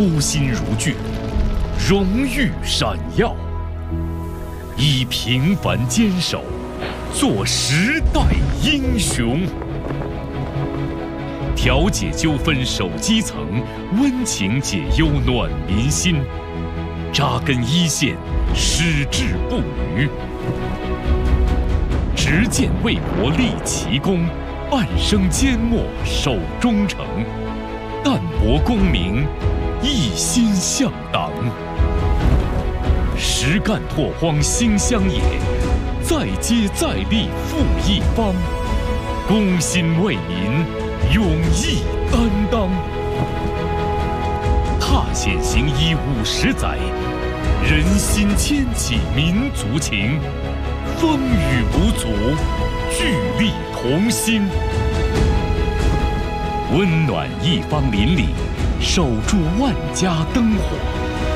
初心如炬，荣誉闪耀，以平凡坚守，做时代英雄。调解纠纷守基层，温情解忧暖民心，扎根一线，矢志不渝。执剑为国立奇功，半生缄默守忠诚，淡泊功名，一心向党。实干拓荒兴乡野，再接再厉复一方，公心为民，勇毅担当。踏险行医50载，人心牵起民族情，风雨无阻，聚力同心。温暖一方邻里，守住万家灯火。